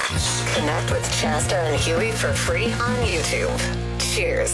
Connect with Shasta and Huey for free on YouTube. Cheers.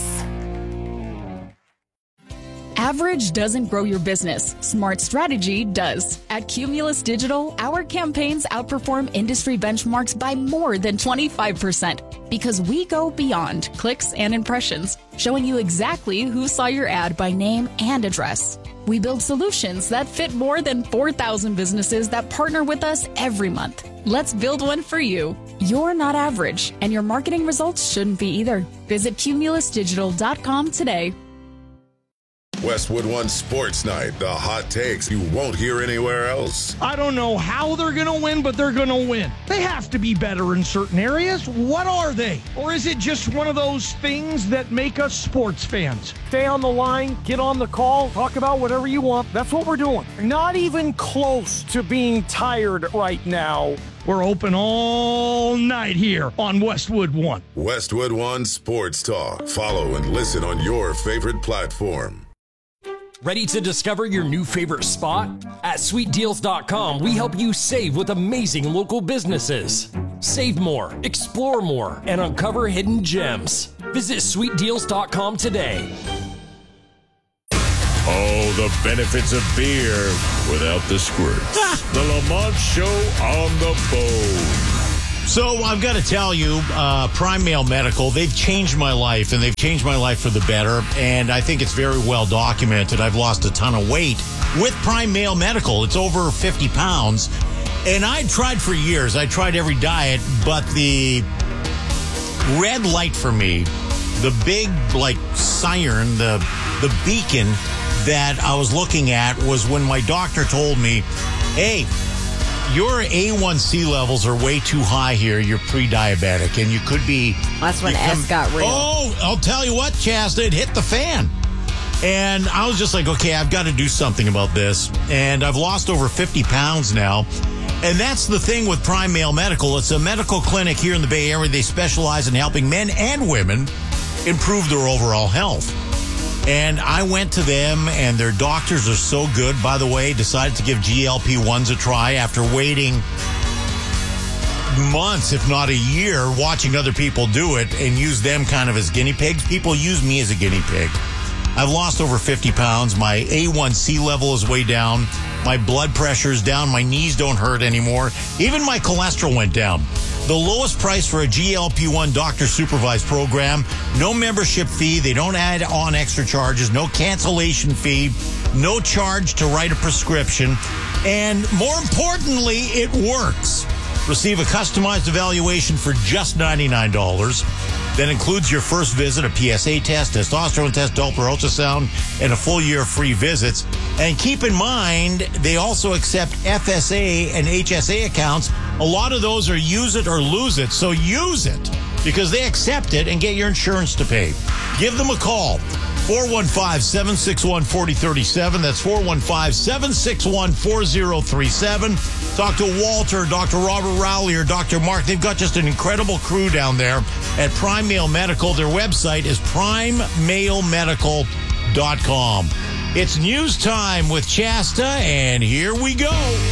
Average doesn't grow your business. Smart strategy does. At Cumulus Digital, our campaigns outperform industry benchmarks by more than 25% because we go beyond clicks and impressions, showing you exactly who saw your ad by name and address. We build solutions that fit more than 4,000 businesses that partner with us every month. Let's build one for you. You're not average, and your marketing results shouldn't be either. Visit cumulusdigital.com today. Westwood One Sports Night, the hot takes you won't hear anywhere else. I don't know how they're going to win, but they're going to win. They have to be better in certain areas. What are they? Or is it just one of those things that make us sports fans? Stay on the line, get on the call, talk about whatever you want. That's what we're doing. Not even close to being tired right now. We're open all night here on Westwood One. Westwood One Sports Talk. Follow and listen on your favorite platform. Ready to discover your new favorite spot? At sweetdeals.com, we help you save with amazing local businesses. Save more, explore more, and uncover hidden gems. Visit sweetdeals.com today. Oh, the benefits of beer without the squirts. The Lamont Show on the Bone. So I've got to tell you, Prime Male Medical, they've changed my life, and they've changed my life for the better, and I think it's very well documented. I've lost a ton of weight with Prime Male Medical. It's over 50 pounds, and I tried for years. I tried every diet, but the red light for me, the big, like, siren, the beacon that I was looking at was when my doctor told me, hey, your A1C levels are way too high here. You're pre-diabetic, and you could be... That's when S got real. Oh, I'll tell you what, Chasta, it hit the fan. And I was just like, okay, I've got to do something about this. And I've lost over 50 pounds now. And that's the thing with Prime Male Medical. It's a medical clinic here in the Bay Area. They specialize in helping men and women improve their overall health. And I went to them, and their doctors are so good. By the way, decided to give GLP-1s a try after waiting months, if not a year, watching other people do it and use them kind of as guinea pigs. People use me as a guinea pig. I've lost over 50 pounds. My A1C level is way down. My blood pressure is down. My knees don't hurt anymore. Even my cholesterol went down. The lowest price for a GLP-1 doctor-supervised program. No membership fee. They don't add on extra charges. No cancellation fee. No charge to write a prescription. And more importantly, it works. Receive a customized evaluation for just $99. That includes your first visit, a PSA test, testosterone test, Doppler ultrasound, and a full year of free visits. And keep in mind, they also accept FSA and HSA accounts. A lot of those are use it or lose it. So use it because they accept it and get your insurance to pay. Give them a call. 415-761-4037. That's 415-761-4037. Talk to Walter, Dr. Robert Rowley, or Dr. Mark. They've got just an incredible crew down there at Prime Male Medical. Their website is primemalemedical.com. It's news time with Shasta, and here we go.